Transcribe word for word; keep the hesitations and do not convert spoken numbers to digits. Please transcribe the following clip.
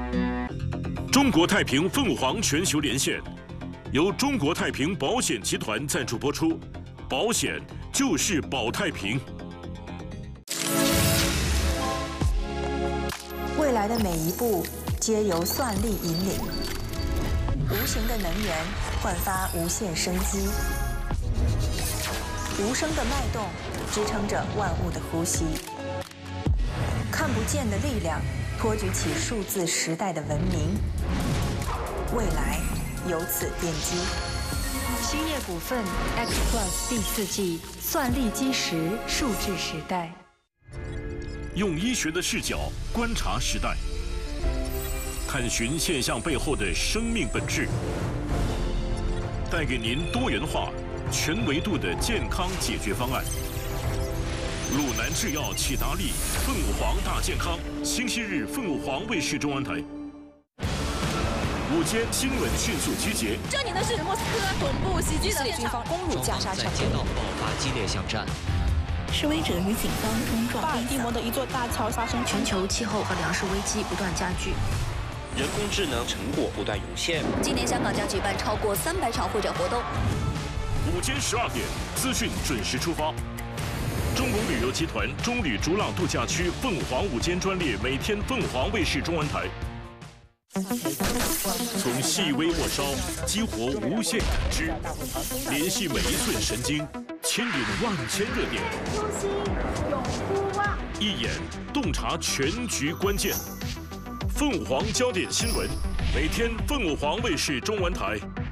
中国太平凤凰全球连线，由中国太平保险集团赞助播出，保险就是保太平。 未来的每一步皆由算力引领，无形的能源焕发无限生机，无声的脉动支撑着万物的呼吸，看不见的力量托举起数字时代的文明，未来由此奠基。 兴业股份 X Plus 第四季算力基石数字时代。 用医学的视角观察时代，探寻现象背后的生命本质，带给您多元化、全维度的健康解决方案。鲁南制药启达利凤凰大健康，星期日凤凰卫视中文台。午间新闻迅速集结。 这里呢是莫斯科总部袭击的现场， 攻入加沙城， 在街道爆发激烈巷战。 示威者与警方冲撞。 巴尔的摩的一座大桥发生全球气候和粮食危机不断加剧， 人工智能成果不断涌现。 今年香港将举办超过三百场会展活动。 午间十二点，资讯准时出发。中国旅游集团中旅逐朗度假区凤凰午间专列，每天凤凰卫视中文台。从细微末梢激活无限感知，联系每一寸神经，牵引万千热点。 初心永不忘。 一眼洞察全局关键。凤凰焦点新闻，每天凤凰卫视中文台。